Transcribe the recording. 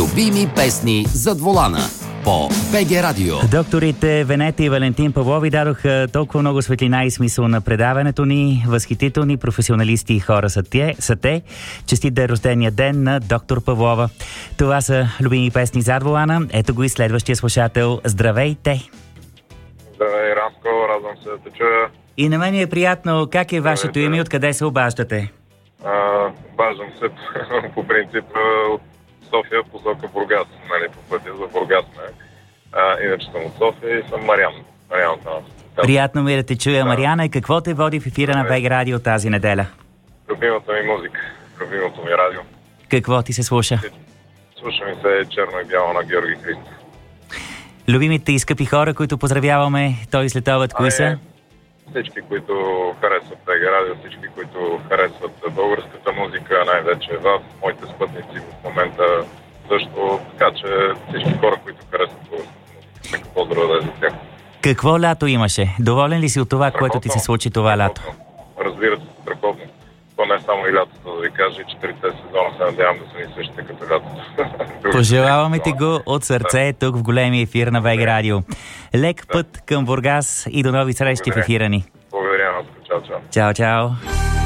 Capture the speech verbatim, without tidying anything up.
Любими песни зад волана по БГ Радио. Докторите Венета и Валентин Павлови дадоха толкова много светлина и смисъл на предаването ни. Възхитителни професионалисти и хора са те. Са те. Честит да е рождения ден на доктор Павлова. Това са любими песни зад волана. Ето го и следващия слушател. Здравейте! Здравей, Рамко, радвам се да те чуя. И на мен е приятно. Как е вашето име и откъде се обаждате? Обаждам се по принцип от София посока Бургас, нали, по пътя за Бургас. А, иначе съм от София и съм Мариан. Мариан от нас. Приятно ми е да те чуя, да. Мариана. И какво те води в ефира на БГ Радио тази неделя? Любимата ми музика, любимото ми радио. Какво ти се слуша? Слуша ми се черно и бяло на Георги Христов. Любимите и скъпи хора, които поздравяваме той след обед, кои са? Всички, които харесват БГ Радио, всички, които харесват българската музика, най-вече вас, моите спътници в момента също, така че всички хора, които харесват българската музика, нека поздрава да е за тях. Какво лято имаше? Доволен ли си от това, Страхотно, което ти се случи това лято? Разбира се, страхотно. То не е само и лятото, да ви кажа, и четирите сезона се надявам да са ни същите като лятото. Пожелаваме ти го от сърце тук в големия ефир на БГ Радио. Лек път към Бургас и до нови срещи в ефира ни. Благодаря, Наско. Чао, чао. Чао, чао.